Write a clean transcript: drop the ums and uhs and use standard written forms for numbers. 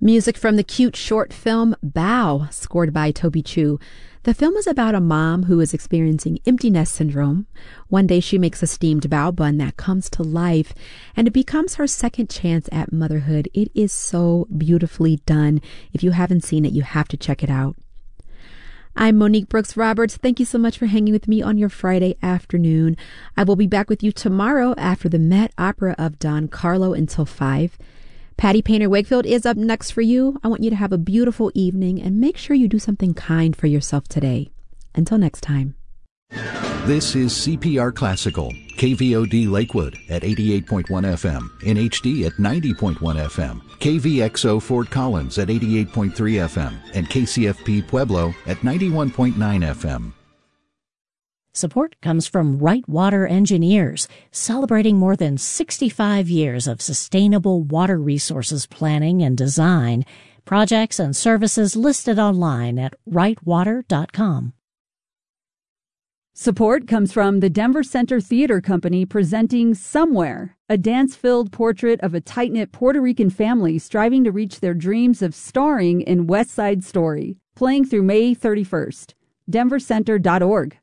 Music from the cute short film Bao, scored by Toby Chu. The film is about a mom who is experiencing empty nest syndrome. One day she makes a steamed bao bun that comes to life, and it becomes her second chance at motherhood. It is so beautifully done. If you haven't seen it, you have to check it out. I'm Monique Brooks Roberts. Thank you so much for hanging with me on your Friday afternoon. I will be back with you tomorrow after the Met Opera of Don Carlo until 5. Patty Painter Wakefield is up next for you. I want you to have a beautiful evening and make sure you do something kind for yourself today. Until next time. This is CPR Classical, KVOD Lakewood at 88.1 FM, in HD at 90.1 FM, KVXO Fort Collins at 88.3 FM, and KCFP Pueblo at 91.9 FM. Support comes from Right Water Engineers, celebrating more than 65 years of sustainable water resources planning and design. Projects and services listed online at rightwater.com. Support comes from the Denver Center Theater Company presenting Somewhere, a dance-filled portrait of a tight-knit Puerto Rican family striving to reach their dreams of starring in West Side Story, playing through May 31st. denvercenter.org.